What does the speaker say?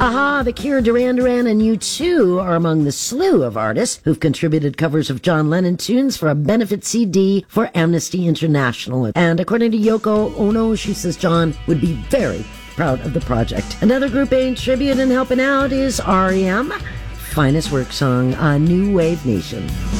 Aha, The Cure, Duran Duran, and U2 are among the slew of artists who've contributed covers of John Lennon tunes for a benefit CD for Amnesty International. And according to Yoko Ono, she says John would be very proud of the project. Another group paying tribute and helping out is REM. Finest work song on New Wave Nation.